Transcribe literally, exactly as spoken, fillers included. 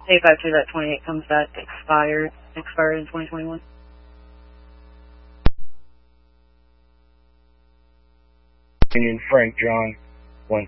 eight five two, that twenty-eight comes back expired, expired in twenty twenty-one. Union Frank John.